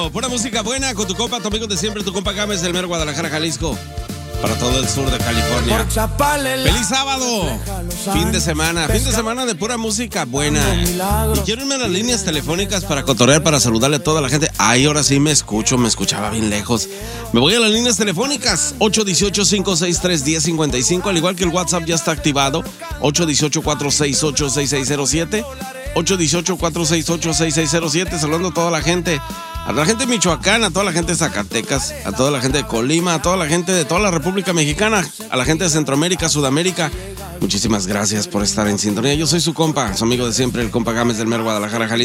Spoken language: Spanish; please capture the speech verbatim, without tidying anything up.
Pura música buena con tu compa, tu amigo de siempre, tu compa Gámez del Mero Guadalajara, Jalisco. Para todo el sur de California. ¡Feliz sábado! Fin de semana, fin de semana de pura música buena. Y quiero irme a las líneas telefónicas para cotorrear, para saludarle a toda la gente. Ay, ahora sí me escucho, me escuchaba bien lejos. Me voy a las líneas telefónicas, ocho uno ocho, cinco seis tres, uno cero cinco cinco, al igual que el WhatsApp ya está activado, ocho uno ocho, cuatro seis ocho, seis seis cero siete, ocho uno ocho, cuatro seis ocho, seis seis cero siete, saludando a toda la gente. A la gente de Michoacán, a toda la gente de Zacatecas, a toda la gente de Colima, a toda la gente de toda la República Mexicana, a la gente de Centroamérica, Sudamérica. Muchísimas gracias por estar en sintonía. Yo soy su compa, su amigo de siempre, el compa Gámez del Mero Guadalajara, Jalisco.